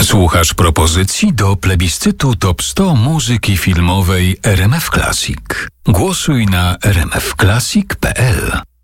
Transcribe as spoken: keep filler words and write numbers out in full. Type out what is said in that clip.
Słuchasz propozycji do plebiscytu Top sto muzyki filmowej R M F Classic. Głosuj na r m f classic kropka p l.